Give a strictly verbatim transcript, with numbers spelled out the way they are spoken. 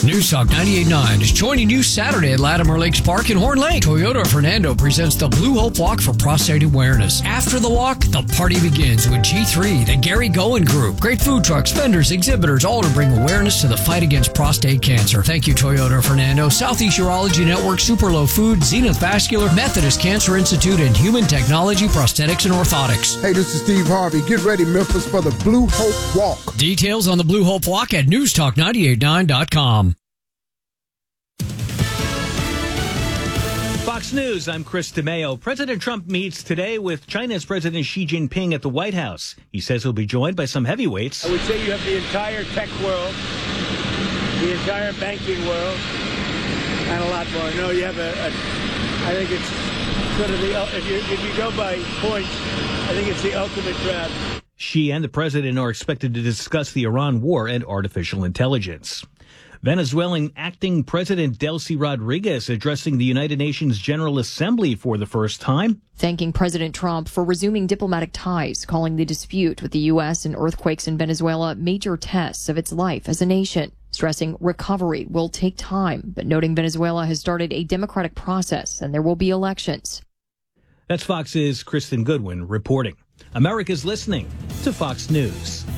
News Talk ninety-eight point nine is joining you Saturday at Latimer Lakes Park in Horn Lake. Toyota of Fernando presents the Blue Hope Walk for Prostate Awareness. After the walk, the party begins with G three, the Gary Goen Group. Great food trucks, vendors, exhibitors, all to bring awareness to the fight against prostate cancer. Thank you, Toyota of Fernando, Southeast Urology Network, Superlow Food, Zenith Vascular, Methodist Cancer Institute, and Human Technology Prosthetics and Orthotics. Hey, this is Steve Harvey. Get ready, Memphis, for the Blue Hope Walk. Details on the Blue Hope Walk at news talk ninety-eight point nine dot com. Fox News, I'm Chris DeMeo. President Trump meets today with China's President Xi Jinping at the White House. He says he'll be joined by some heavyweights. I would say you have the entire tech world, the entire banking world, and a lot more. No, you have a, a I think it's sort of the, if you, if you go by points, I think it's the ultimate draft. Xi and the president are expected to discuss the Iran war and artificial intelligence. Venezuelan acting President Delcy Rodriguez addressing the United Nations General Assembly for the first time. Thanking President Trump for resuming diplomatic ties, calling the dispute with the U S and earthquakes in Venezuela major tests of its life as a nation, stressing recovery will take time, but noting Venezuela has started a democratic process and there will be elections. That's Fox's Kristen Goodwin reporting. America's listening to Fox News.